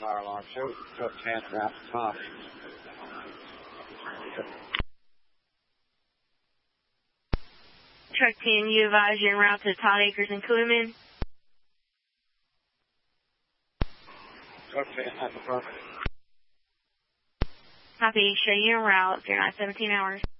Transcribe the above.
fire alarm. Show truck 10 around the top. Truck 10, you advise you're en route to Todd Acres and Kuhlman. Truck 10 at the front. Copy, show you en route, 0917 hours.